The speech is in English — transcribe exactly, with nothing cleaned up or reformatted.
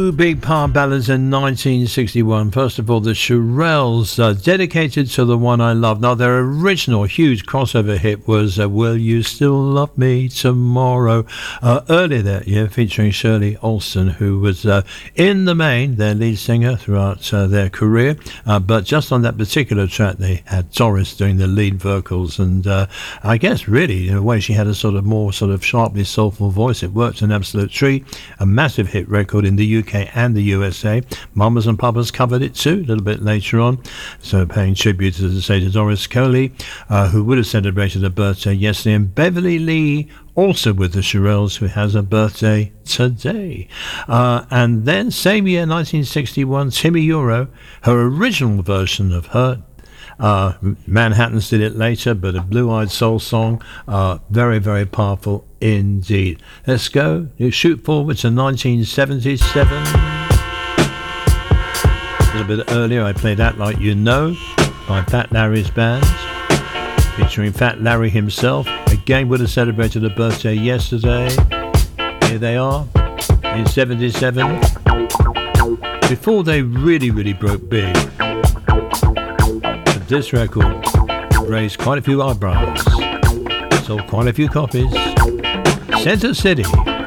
Two big power ballads in nineteen sixty-one. First of all, the Shirelles, uh, dedicated to the one I love. Now, their original huge crossover hit was uh, Will You Still Love Me Tomorrow? Uh, earlier that year, featuring Shirley Alston, who was uh, in the main their lead singer throughout uh, their career. Uh, but just on that particular track, they had Doris doing the lead vocals. And uh, I guess, really, in a way, she had a sort of more sort of sharply soulful voice. It worked an absolute treat. A massive hit record in the U K and the U S A. Mamas and Papas covered it too a little bit later on, so paying tribute, as I say, to Doris Coley, uh, who would have celebrated her birthday yesterday, and Beverly Lee, also with the Shirelles, who has a birthday today. Uh, and then, same year, nineteen sixty-one, Timmy Euro, her original version of Hurt. Uh, Manhattans did it later, but a blue-eyed soul song, uh, very, very powerful indeed. Let's go. You shoot forward to nineteen seventy-seven. A little bit earlier, I played Act Like You Know by Fat Larry's band, featuring Fat Larry himself. Again, would have celebrated a birthday yesterday. Here they are in seventy-seven. Before they really, really broke big. This record raised quite a few eyebrows, sold quite a few copies. Center City.